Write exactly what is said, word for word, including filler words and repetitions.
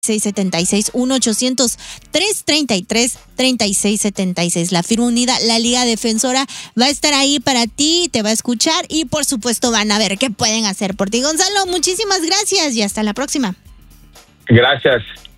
seis setenta y seis, uno ochocientos, trescientos treinta y tres, treinta y seis setenta y seis. La firma unida, la Liga Defensora, va a estar ahí para ti, te va a escuchar y por supuesto van a ver qué pueden hacer por ti. Gonzalo, muchísimas gracias y hasta la próxima. Gracias.